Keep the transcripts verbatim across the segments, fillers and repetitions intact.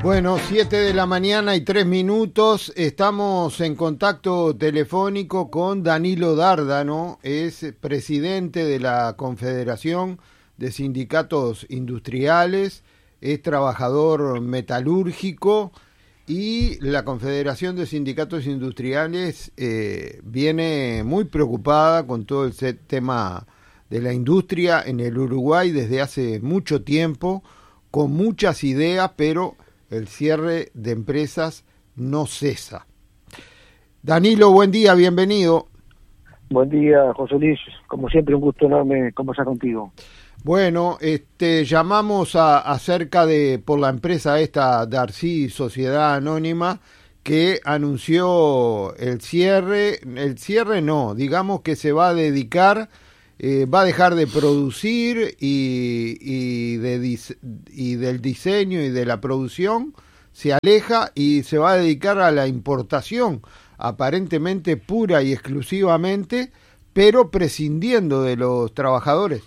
Bueno, siete de la mañana y tres minutos, estamos en contacto telefónico con Danilo Dárdano, es presidente de la Confederación de Sindicatos Industriales, es trabajador metalúrgico y la Confederación de Sindicatos Industriales eh, viene muy preocupada con todo el tema de la industria en el Uruguay desde hace mucho tiempo, con muchas ideas, pero el cierre de empresas no cesa. Danilo, buen día, bienvenido. Buen día, José Luis. Como siempre, un gusto enorme conversar contigo. Bueno, este, llamamos a, acerca de, por la empresa esta, Darcy Sociedad Anónima, que anunció el cierre, el cierre no, digamos que se va a dedicar, eh, va a dejar de producir y, y, de, y del diseño y de la producción, se aleja y se va a dedicar a la importación, aparentemente pura y exclusivamente, pero prescindiendo de los trabajadores.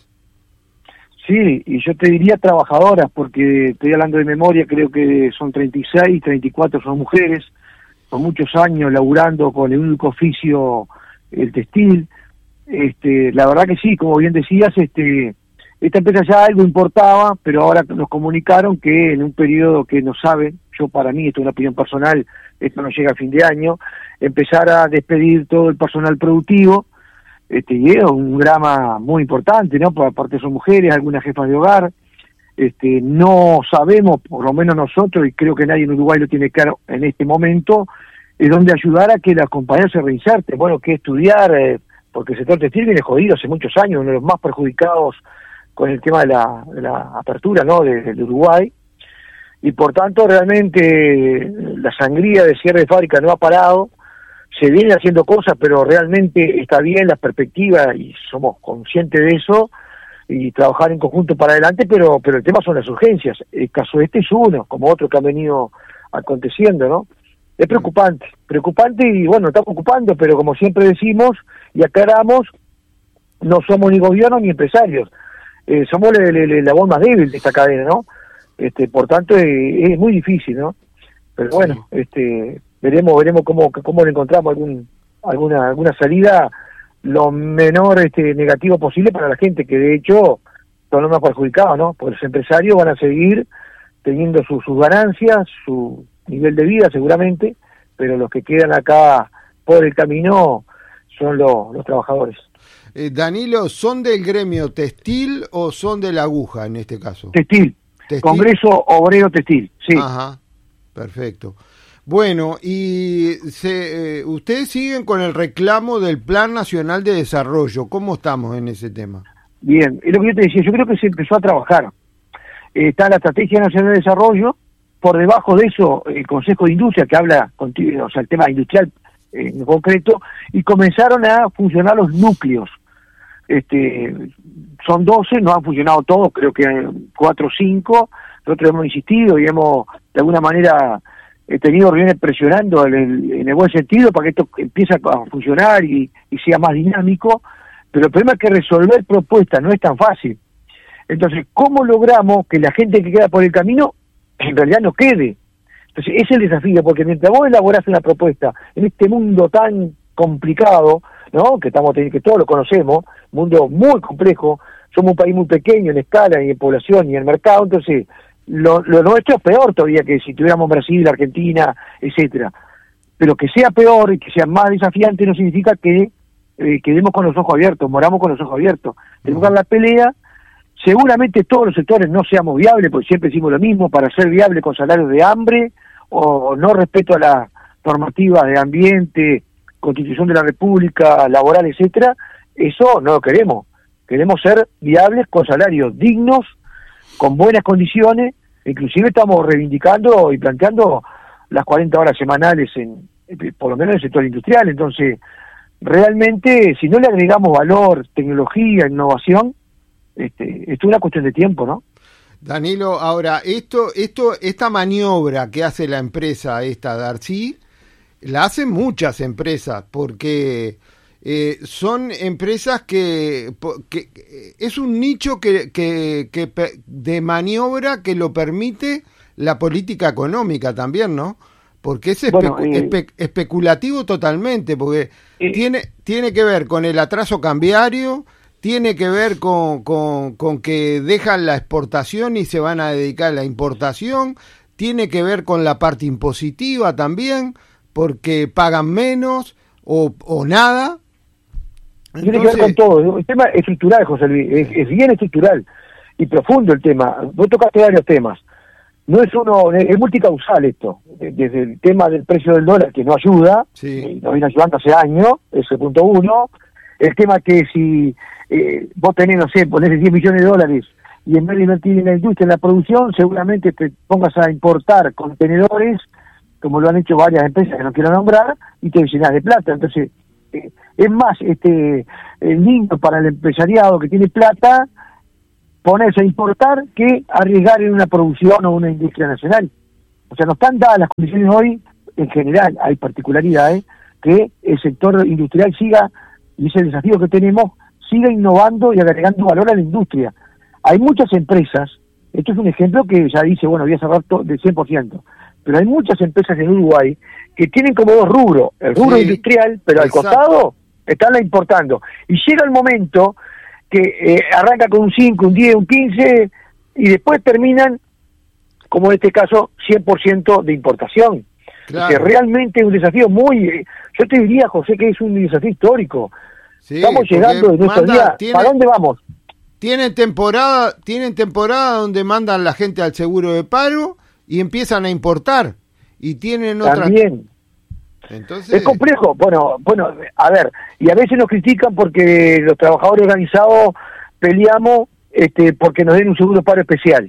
Sí, y yo te diría trabajadoras, porque estoy hablando de memoria, creo que son treinta y seis, treinta y cuatro son mujeres, con muchos años laburando con el único oficio, el textil. Este, la verdad que sí, como bien decías, este, esta empresa ya algo importaba, pero ahora nos comunicaron que en un periodo que no saben, yo para mí, esto es una opinión personal, esto no llega a fin de año, empezar a despedir todo el personal productivo. Este, y es un drama muy importante, ¿no? Por aparte son mujeres, algunas jefas de hogar. Este, no sabemos, por lo menos nosotros, y creo que nadie en Uruguay lo tiene claro en este momento, es donde ayudar a que las compañías se reinserten. Bueno, que estudiar, eh, porque el sector textil viene jodido hace muchos años, uno de los más perjudicados con el tema de la, de la apertura, ¿no? De, de Uruguay. Y por tanto, realmente, la sangría de cierre de fábrica no ha parado. Se vienen haciendo cosas, pero realmente está bien la perspectiva y somos conscientes de eso y trabajar en conjunto para adelante, pero pero el tema son las urgencias. El caso este es uno, como otros que han venido aconteciendo, ¿no? Es preocupante, preocupante y bueno, está preocupando, pero como siempre decimos y aclaramos, no somos ni gobierno ni empresarios, eh, somos la, la, la voz más débil de esta cadena, ¿no? Este, por tanto, eh, es muy difícil, ¿no? Pero bueno, sí. este... veremos veremos cómo cómo le encontramos algún alguna alguna salida lo menor este negativo posible para la gente, que de hecho son los más perjudicados, ¿no? Porque los empresarios van a seguir teniendo sus sus ganancias, su nivel de vida seguramente, pero los que quedan acá por el camino son los, los trabajadores. Eh, Danilo, ¿son del gremio textil o son de la aguja en este caso? Textil, ¿Textil? Congreso Obrero Textil, sí. Ajá, perfecto. Bueno, y se, eh, ustedes siguen con el reclamo del Plan Nacional de Desarrollo. ¿Cómo estamos en ese tema? Bien, es lo que yo te decía, yo creo que se empezó a trabajar. Eh, está la Estrategia Nacional de Desarrollo, por debajo de eso el Consejo de Industria, que habla, o sea, el tema industrial eh, en concreto, y comenzaron a funcionar los núcleos. Este, son doce, no han funcionado todos, creo que cuatro o cinco, nosotros hemos insistido y hemos, de alguna manera... he tenido reuniones presionando en el, en el buen sentido para que esto empiece a funcionar y, y sea más dinámico, pero el problema es que resolver propuestas no es tan fácil. Entonces, ¿cómo logramos que la gente que queda por el camino en realidad no quede? Entonces, ese es el desafío, porque mientras vos elaborás una propuesta en este mundo tan complicado, ¿no? Que estamos que todos lo conocemos, mundo muy complejo, somos un país muy pequeño en escala y en población y en mercado, entonces Lo, lo nuestro es peor todavía que si tuviéramos Brasil, Argentina, etcétera. Pero que sea peor y que sea más desafiante no significa que eh, quedemos con los ojos abiertos, moramos con los ojos abiertos. Tenemos que dar la pelea. Seguramente todos los sectores no seamos viables, porque siempre decimos lo mismo, para ser viable con salarios de hambre o no respeto a las normativas de ambiente, Constitución de la República, laboral, etcétera. Eso no lo queremos. Queremos ser viables con salarios dignos, con buenas condiciones. Inclusive estamos reivindicando y planteando las cuarenta horas semanales, en por lo menos en el sector industrial. Entonces, realmente, si no le agregamos valor, tecnología, innovación, este, esto es una cuestión de tiempo, ¿no? Danilo, ahora, esto, esto, esta maniobra que hace la empresa esta Darcy, la hacen muchas empresas, porque eh, son empresas que, que es un nicho que, que, que de maniobra que lo permite la política económica también, ¿no? Porque es espe bueno, eh, espe especulativo totalmente, porque eh, tiene, tiene que ver con el atraso cambiario, tiene que ver con, con, con que dejan la exportación y se van a dedicar a la importación, tiene que ver con la parte impositiva también, porque pagan menos o, o nada. Entonces, tiene que ver con todo. El tema es estructural, José Luis, es, es bien estructural y profundo el tema. Vos tocaste varios temas. No es uno, es multicausal esto, desde el tema del precio del dólar, que no ayuda, sí. Nos viene ayudando hace años, ese punto uno, el tema que si eh, vos tenés, no sé, ponés diez millones de dólares y en vez de invertir en la industria, en la producción, seguramente te pongas a importar contenedores, como lo han hecho varias empresas que no quiero nombrar, y te llenas de plata. Entonces, eh, es más este eh, lindo para el empresariado que tiene plata ponerse a importar que arriesgar en una producción o una industria nacional. O sea, no están dadas las condiciones hoy, en general, hay particularidades, que el sector industrial siga, y ese desafío que tenemos, siga innovando y agregando valor a la industria. Hay muchas empresas, esto es un ejemplo que ya dice, bueno, voy a cerrar del cien por ciento, pero hay muchas empresas en Uruguay que tienen como dos rubros, el rubro sí, industrial, pero exacto. Al costado están la importando. Y llega el momento que eh, arranca con un cinco, un diez, un quince, y después terminan, como en este caso, cien por ciento de importación. Claro. Que realmente es un desafío muy, eh, yo te diría, José, que es un desafío histórico. Sí, estamos llegando en estos días. Tiene, ¿para dónde vamos? Tienen temporada, tienen temporada donde mandan la gente al seguro de paro y empiezan a importar. Y tienen otra... También. Entonces... Es complejo. Bueno, bueno, a ver, y a veces nos critican porque los trabajadores organizados peleamos este, porque nos den un seguro de paro especial.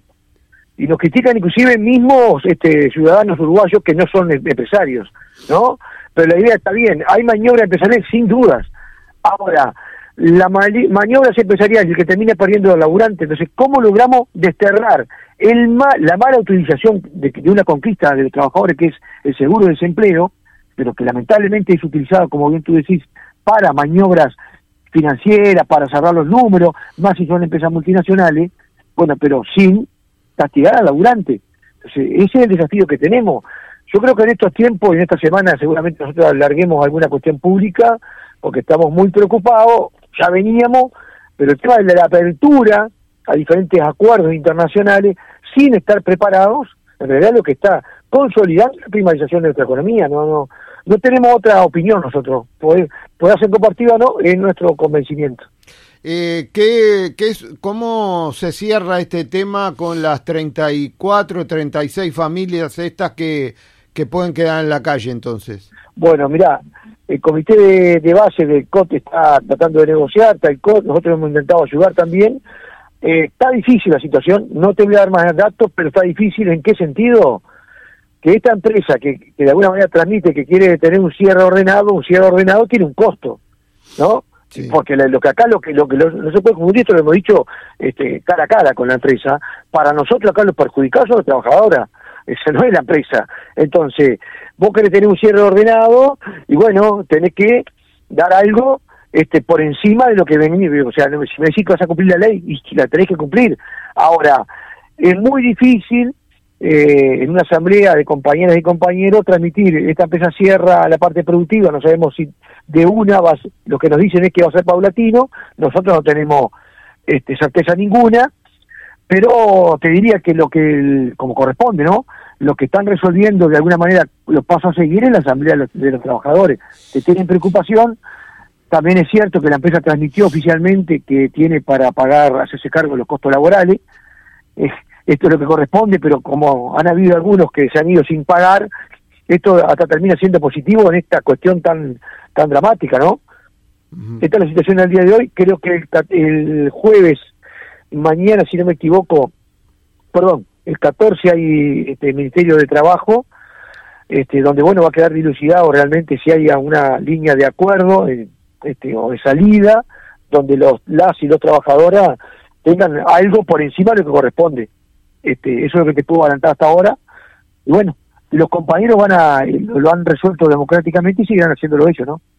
Y nos critican inclusive mismos este, ciudadanos uruguayos que no son empresarios, ¿no? Pero la idea está bien, hay maniobras empresariales sin dudas. Ahora, la maniobras empresariales, el que termina perdiendo al laburante, entonces, ¿cómo logramos desterrar el ma la mala utilización de, de una conquista de los trabajadores, que es el seguro de desempleo, pero que lamentablemente es utilizado, como bien tú decís, para maniobras financieras, para cerrar los números, más si son empresas multinacionales, bueno, pero sin castigar al laburante? Entonces, ese es el desafío que tenemos. Yo creo que en estos tiempos, y en esta semana, seguramente nosotros alarguemos alguna cuestión pública, porque estamos muy preocupados, ya veníamos, pero el tema de la apertura a diferentes acuerdos internacionales, sin estar preparados, en realidad lo que está consolidando la primarización de nuestra economía. No no no tenemos otra opinión nosotros, poder, poder ser compartida o no, es nuestro convencimiento. Eh, ¿qué, qué es, ¿Cómo se cierra este tema con las treinta y cuatro, treinta y seis familias estas que, que pueden quedar en la calle entonces? Bueno, mirá, el comité de, de base del C O T está tratando de negociar, está el C O T, nosotros hemos intentado ayudar también. Eh, está difícil la situación, no te voy a dar más datos, pero está difícil. ¿En qué sentido? Que esta empresa que, que de alguna manera transmite que quiere tener un cierre ordenado, un cierre ordenado tiene un costo, ¿no? Sí. Porque lo, lo que acá, lo que lo que lo, no se puede confundir, esto lo hemos dicho este, cara a cara con la empresa, para nosotros acá los perjudicados son los trabajadores, esa no es la empresa. Entonces, vos querés tener un cierre ordenado, y bueno, tenés que dar algo este por encima de lo que venís, o sea, si me decís que vas a cumplir la ley, y la tenés que cumplir. Ahora, es muy difícil eh, en una asamblea de compañeras y compañeros transmitir, esta empresa cierra la parte productiva, no sabemos si de una, va, lo que nos dicen es que va a ser paulatino, nosotros no tenemos este, certeza ninguna, pero te diría que lo que, como corresponde, ¿no?, lo que están resolviendo de alguna manera los pasos a seguir en la asamblea de los, de los trabajadores, que tienen preocupación. También es cierto que la empresa transmitió oficialmente que tiene para pagar, hacerse cargo de los costos laborales. Eh, esto es lo que corresponde, pero como han habido algunos que se han ido sin pagar, esto hasta termina siendo positivo en esta cuestión tan tan dramática, ¿no? Uh-huh. Esta es la situación al día de hoy. Creo que el, el jueves, mañana, si no me equivoco, perdón, el catorce hay este Ministerio de Trabajo, este donde, bueno, va a quedar dilucidado realmente si hay una línea de acuerdo, eh, Este, o de salida, donde los las y los trabajadoras tengan algo por encima de lo que corresponde. Este, eso es lo que te puedo adelantar hasta ahora. Y bueno, los compañeros van a lo han resuelto democráticamente y seguirán haciéndolo ellos, ¿no?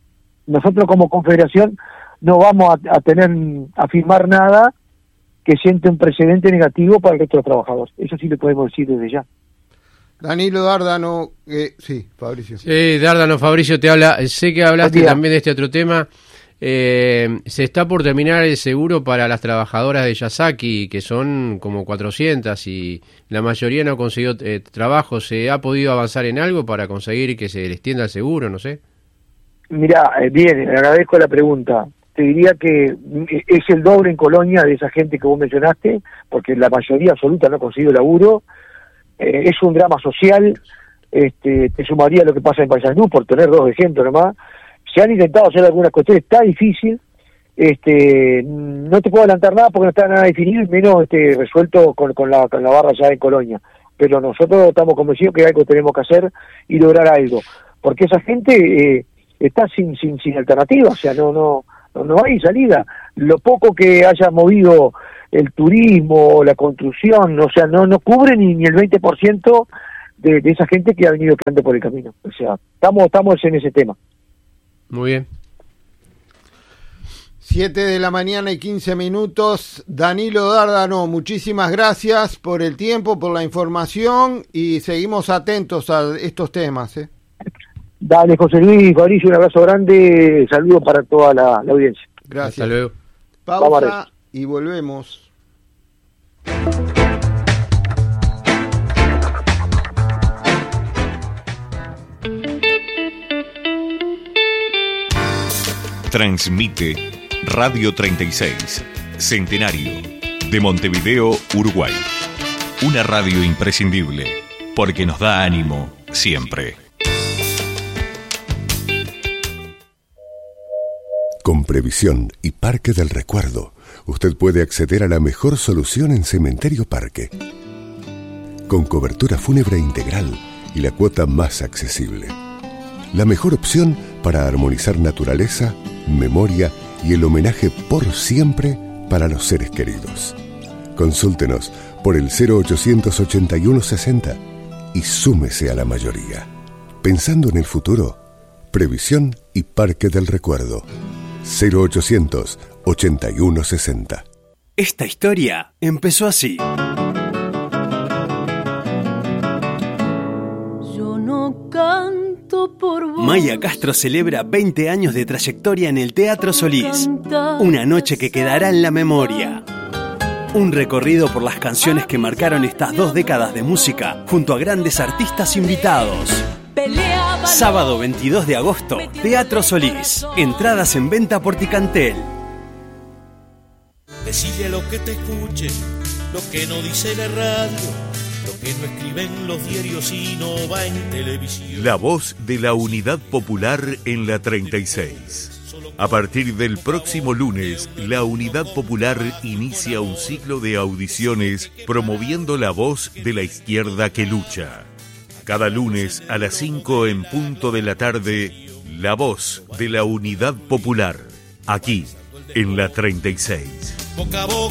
nosotros como confederación no vamos a, a tener, a firmar nada que siente un precedente negativo para el resto de los trabajadores. Eso sí le podemos decir desde ya. Danilo Dárdano, eh, sí, Fabricio. Sí, Dárdano, Fabricio te habla. Sé que hablaste también de este otro tema. Eh, se está por terminar el seguro para las trabajadoras de Yasaki, que son como cuatrocientas y la mayoría no consiguió eh, trabajo. ¿Se ha podido avanzar en algo para conseguir que se les extienda el seguro? No sé. Mirá, eh, bien, agradezco la pregunta. Te diría que es el doble en Colonia de esa gente que vos mencionaste, porque la mayoría absoluta no ha conseguido laburo. Eh, es un drama social. Este, te sumaría lo que pasa en Paysandú, por tener dos ejemplos nomás. Se han intentado hacer algunas cuestiones, está difícil. Este, no te puedo adelantar nada porque no está nada definido y menos este, resuelto con, con, la, con la barra ya en Colonia. Pero nosotros estamos convencidos que algo tenemos que hacer y lograr algo. Porque esa gente eh, está sin, sin, sin alternativa, o sea, no, no, no, no hay salida. Lo poco que haya movido el turismo, la construcción, o sea, no, no cubre ni, ni el veinte por ciento de, de esa gente que ha venido quedando por el camino. O sea, estamos, estamos en ese tema. Muy bien. Siete de la mañana y quince minutos. Danilo Dárdano, muchísimas gracias por el tiempo, por la información y seguimos atentos a estos temas. ¿eh? Dale, José Luis, Fabricio, un abrazo grande, saludos para toda la, la audiencia. Gracias. Hasta luego. Pausa y volvemos. Transmite Radio treinta y seis, Centenario, de Montevideo, Uruguay. Una radio imprescindible, porque nos da ánimo siempre. Con Previsión y Parque del Recuerdo, usted puede acceder a la mejor solución en Cementerio Parque. Con cobertura fúnebre integral y la cuota más accesible. La mejor opción para armonizar naturaleza, memoria y el homenaje por siempre para los seres queridos. Consúltenos por el cero ochocientos ochenta y uno sesenta y súmese a la mayoría. Pensando en el futuro, Previsión y Parque del Recuerdo. cero ochocientos ochenta y uno sesenta. Esta historia empezó así. Yo no canto por vos. Maya Castro celebra veinte años de trayectoria en el Teatro Solís. Una noche que quedará en la memoria. Un recorrido por las canciones que marcaron estas dos décadas de música, junto a grandes artistas invitados. Sábado veintidós de agosto, Teatro Solís. Entradas en venta por Ticantel. Decile a lo que te escuche, lo que no dice la radio, lo que no escriben los diarios y no va en televisión. La voz de la Unidad Popular en la treinta y seis. A partir del próximo lunes, la Unidad Popular inicia un ciclo de audiciones promoviendo la voz de la izquierda que lucha. Cada lunes a las cinco en punto de la tarde, la voz de la Unidad Popular, aquí en la treinta y seis. Boca a boca.